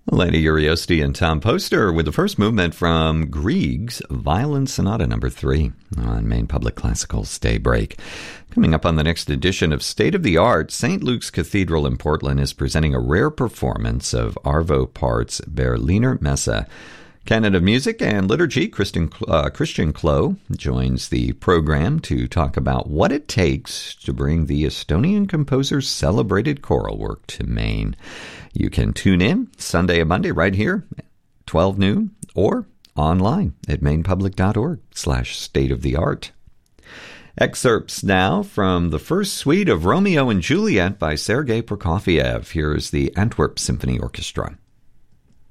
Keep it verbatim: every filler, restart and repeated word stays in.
Elena Uriosti and Tom Poster with the first movement from Grieg's Violin Sonata number three on Maine Public Classical's Daybreak. Coming up on the next edition of State of the Art, Saint Luke's Cathedral in Portland is presenting a rare performance of Arvo Pärt's Berliner Messe. Canon of Music and Liturgy, Christian, uh, Christian Klo, joins the program to talk about what it takes to bring the Estonian composer's celebrated choral work to Maine. You can tune in Sunday and Monday right here, twelve noon, or online at mainpublic.org slash state of the art. Excerpts now from the first suite of Romeo and Juliet by Sergei Prokofiev. Here's the Antwerp Symphony Orchestra.